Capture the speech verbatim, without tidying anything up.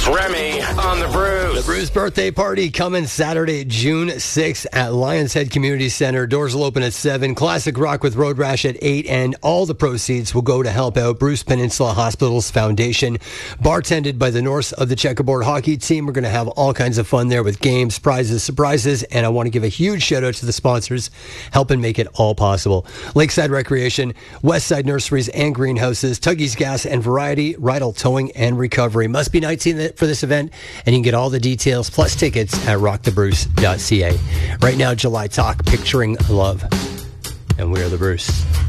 Remy on the Bruce. The Bruce birthday party coming Saturday, June sixth at Lions Head Community Center. Doors will open at seven. Classic Rock with Road Rash at eight. And all the proceeds will go to help out Bruce Peninsula Hospitals Foundation. Bartended by the Norse of the Checkerboard Hockey Team. We're going to have all kinds of fun there with games, prizes, surprises. And I want to give a huge shout out to the sponsors helping make it all possible. Lakeside Recreation, Westside Nurseries and Greenhouses, Tuggy's Gas and Variety, Rydal Towing and Recovery. Must be nineteen for this event, and you can get all the details plus tickets at rock the bruce dot c a. Right now, July Talk, Picturing Love. And we're the Bruce.